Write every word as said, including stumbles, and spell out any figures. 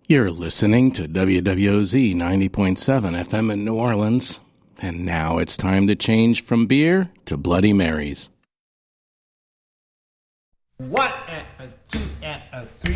You're listening to W W O Z ninety point seven F M in New Orleans, and now it's time to change from beer to Bloody Marys. One and a two and a three.